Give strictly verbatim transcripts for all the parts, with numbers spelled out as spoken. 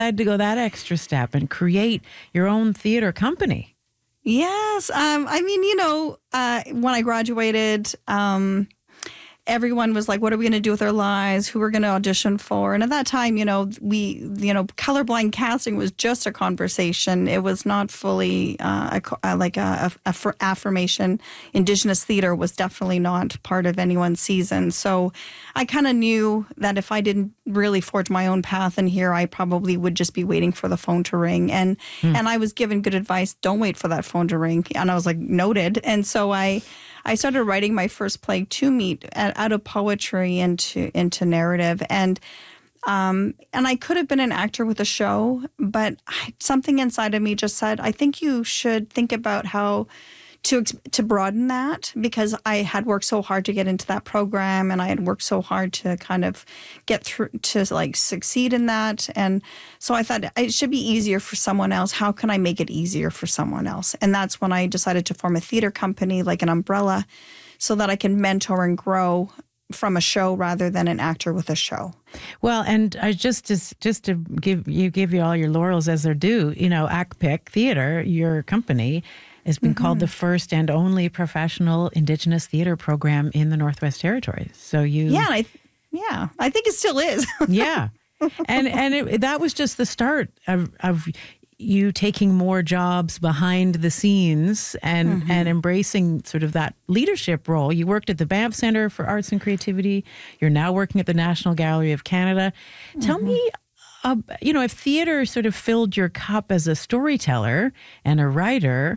had to go that extra step and create your own theater company. Yes. Um, I mean, you know, uh, when I graduated, um, everyone was like, what are we going to do with our lives? Who we're going to audition for? And at that time, you know, we, you know, colorblind casting was just a conversation. It was not fully uh, a, a, like a, a, a affirmation. Indigenous theater was definitely not part of anyone's season. So I kind of knew that if I didn't really forge my own path in here, I probably would just be waiting for the phone to ring. And hmm. and I was given good advice, don't wait for that phone to ring. And I was like, noted. And so I... I started writing my first play, To Meet, out of poetry into into narrative, and um, and I could have been an actor with a show, but I, something inside of me just said, I think you should think about how to to broaden that, because I had worked so hard to get into that program, and I had worked so hard to kind of get through to like succeed in that. And so I thought it should be easier for someone else. How can I make it easier for someone else? And that's when I decided to form a theater company, like an umbrella, so that I can mentor and grow from a show rather than an actor with a show. Well, and I just just just to give you give you all your laurels as they're due, you know, A C P I C Theater, your company, has been mm-hmm. called the first and only professional Indigenous theater program in the Northwest Territories. So you, yeah, I, yeah, I think it still is. yeah, and and it, that was just the start of, of you taking more jobs behind the scenes and mm-hmm. and embracing sort of that leadership role. You worked at the Banff Centre for Arts and Creativity. You're now working at the National Gallery of Canada. Mm-hmm. Tell me. Uh, you know, if theater sort of filled your cup as a storyteller and a writer,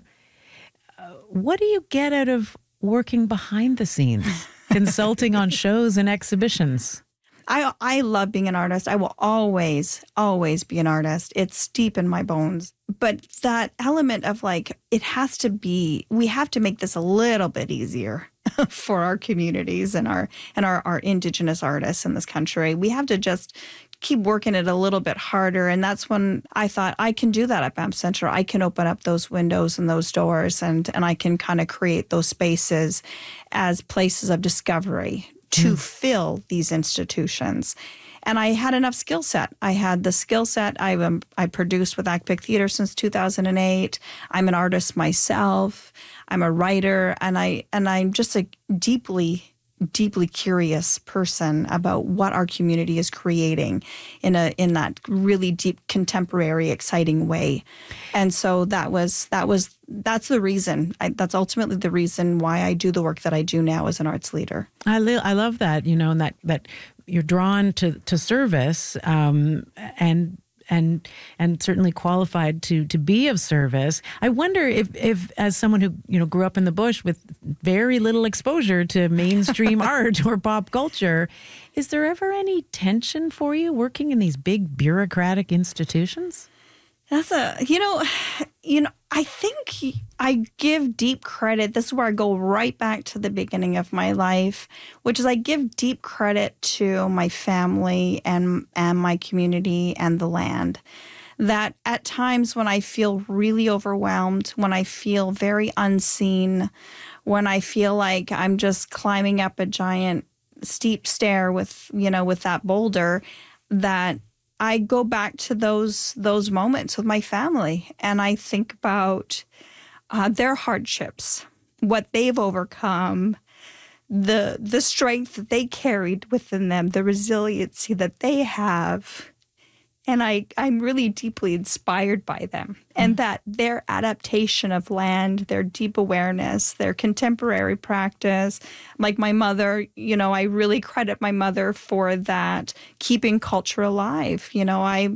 what do you get out of working behind the scenes, consulting on shows and exhibitions? I I love being an artist. I will always, always be an artist. It's deep in my bones. But that element of like, it has to be, we have to make this a little bit easier for our communities and our and our, our Indigenous artists in this country. We have to just keep working it a little bit harder. And that's when I thought, I can do that at Banff Centre. I can open up those windows and those doors, and, and I can kind of create those spaces as places of discovery to mm. fill these institutions. And I had enough skill set. I had the skill set. I um, I produced with A C P I C Theater since two thousand eight. I'm an artist myself. I'm a writer, and I and I'm just a deeply deeply curious person about what our community is creating in a in that really deep, contemporary, exciting way. And so that was that was that's the reason. I, that's ultimately the reason why I do the work that I do now as an arts leader. I li- I love that, you know, and that that you're drawn to to service um, and. and and certainly qualified to to be of service. I wonder if, if as someone who, you know, grew up in the bush with very little exposure to mainstream art or pop culture, is there ever any tension for you working in these big bureaucratic institutions? That's a, you know, you know, I think I give deep credit. This is where I go right back to the beginning of my life, which is I give deep credit to my family and and my community and the land. That at times when I feel really overwhelmed, when I feel very unseen, when I feel like I'm just climbing up a giant steep stair with, you know, with that boulder, that I go back to those those moments with my family, and I think about uh, their hardships, what they've overcome, the the strength that they carried within them, the resiliency that they have. And I, I'm really deeply inspired by them, and that their adaptation of land, their deep awareness, their contemporary practice. Like my mother, you know, I really credit my mother for that, keeping culture alive. You know, I,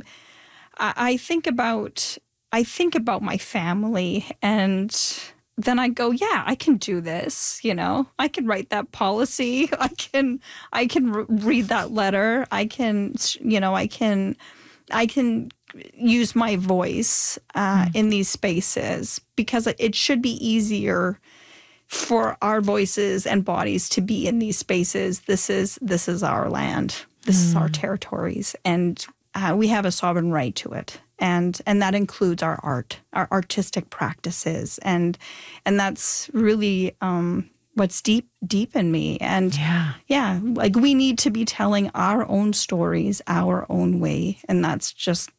I think about, I think about my family, and then I go, yeah, I can do this. You know, I can write that policy. I can, I can re- read that letter. I can, you know, I can. I can use my voice uh, mm. in these spaces, because it should be easier for our voices and bodies to be in these spaces. This is this is our land. This mm. is our territories, and uh, we have a sovereign right to it. And and that includes our art, our artistic practices, and and that's really um, what's deep, deep in me. And yeah. yeah, like we need to be telling our own stories, our own way. And that's just,